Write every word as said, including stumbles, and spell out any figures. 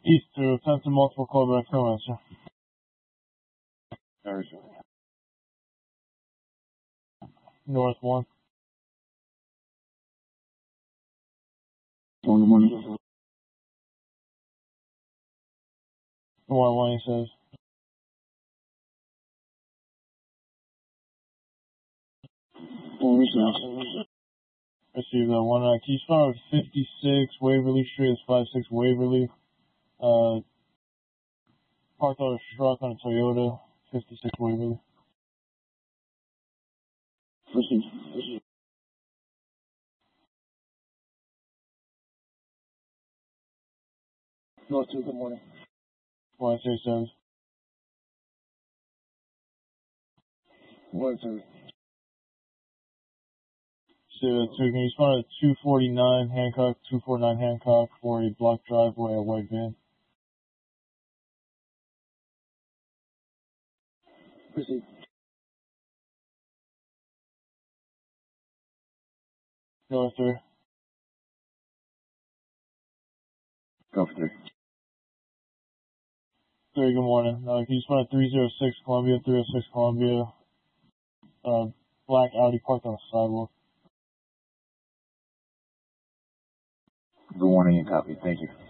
East to attempt to multiple callback come answer. Very good. North one. One one. One one, he says. One south. Receive that one. Uh, Keys found fifty-six Waverly Street. It's five six Waverly. Uh, parked on a truck on a Toyota. fifty-six Waverly. Receive. Receive. North two, good morning. One six seven. One two. See that two. Can you spawn at two forty-nine Hancock, two forty-nine Hancock for a block driveway, a white van? Receive. North three. Go for three. Three, good morning. Uh, can you spawn at three oh six Columbia, three oh six Columbia, uh, black Audi parked on the sidewalk. Good morning and copy. Thank you.